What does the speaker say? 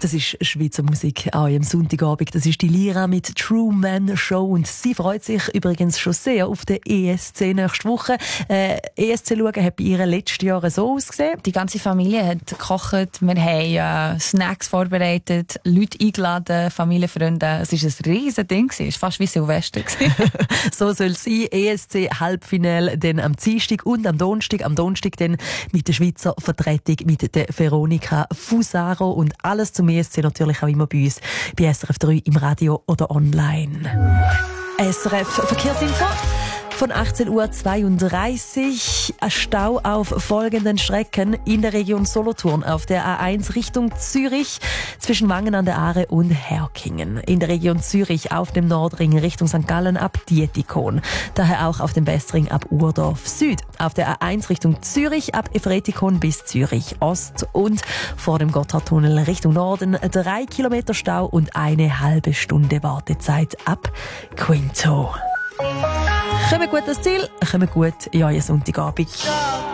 Das ist Schweizer Musik an einem Sonntagabend. Das ist die Lira mit True Man Show und sie freut sich übrigens schon sehr auf den ESC nächste Woche. ESC schauen hat bei ihr letztes Jahr so ausgesehen. Die ganze Familie hat gekocht, wir haben Snacks vorbereitet, Leute eingeladen, Familienfreunde. Es war ein riesen Ding, es war fast wie Silvester. So soll es sein. ESC-Halbfinale dann am Dienstag und am Donnerstag. Am Donnerstag dann mit der Schweizer Vertretung mit der Veronika Fusaro und alles zum ESC natürlich auch immer bei uns bei SRF 3 im Radio oder online. SRF Verkehrsinfo. Von 18:32 Uhr ein Stau auf folgenden Strecken in der Region Solothurn auf der A1 Richtung Zürich zwischen Wangen an der Aare und Herkingen. In der Region Zürich auf dem Nordring Richtung St. Gallen ab Dietikon. Daher auch auf dem Westring ab Urdorf Süd. Auf der A1 Richtung Zürich ab Efretikon bis Zürich Ost und vor dem Gotthardtunnel Richtung Norden 3 Kilometer Stau und eine halbe Stunde Wartezeit ab Quinto. Kommen gut ans Ziel, kommen gut in euren Sonntagabend.